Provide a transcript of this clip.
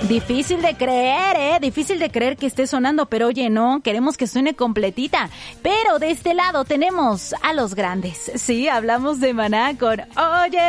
Difícil de creer, difícil de creer que esté sonando, pero oye, no, queremos que suene completita. Pero de este lado tenemos a los grandes. Sí, hablamos de Maná con Oye